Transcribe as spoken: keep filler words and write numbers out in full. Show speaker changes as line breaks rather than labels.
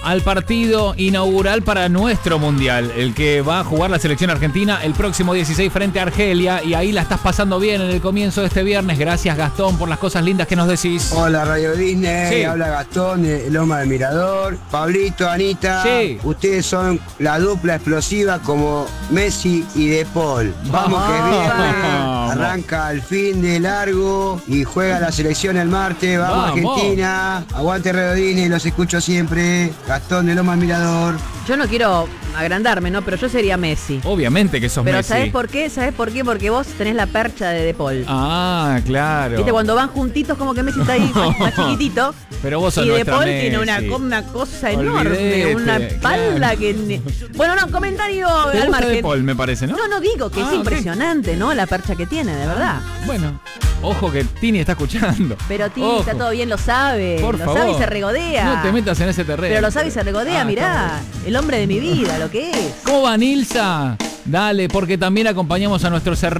al partido inaugural para nuestro mundial, el que va a jugar la selección argentina el próximo dieciséis frente a Argelia, y ahí la estás pasando bien en el comienzo de este viernes. Gracias, Gastón, por las cosas lindas que nos decís.
Hola, Radio Disney,
Sí.
habla Gastón de Loma del Mirador. Pablito, Anita,
Sí.
ustedes son la dupla explosiva como Messi y De Paul. Vamos que es viernes,
Vamos.
arranca el fin de largo y juega la selección el martes. Vamos,
Vamos.
Argentina, aguante Radio Disney, los escucho siempre. Gastón de Loma del Mirador.
Yo no quiero agrandarme, ¿no? Pero yo sería Messi.
Obviamente que sos
Pero
Messi.
¿sabés por qué? ¿Sabés por qué? Porque vos tenés la percha de De Paul.
Ah, claro.
Viste, cuando van juntitos como que Messi está ahí más, más chiquitito.
Pero vos sos
Y De
nuestra
Paul
Messi.
tiene una, una cosa enorme,
Olvidete,
una espalda
claro.
que... ni- Bueno, no, comentario
¿Te
al
gusta
margen.
De Paul, me parece, no?
No, no digo que
Ah,
es
ok.
impresionante, ¿no? La percha que tiene, de verdad.
Bueno, ojo que Tini está escuchando.
Pero Tini
Ojo.
está todo bien, lo sabe.
Por
lo
favor.
sabe y se regodea.
No te metas en ese terreno.
Pero lo sabe y se regodea,
Ah,
mirá.
está
El hombre de mi vida, lo que es.
¿Cómo va, Nilsa? Dale, porque también acompañamos a nuestros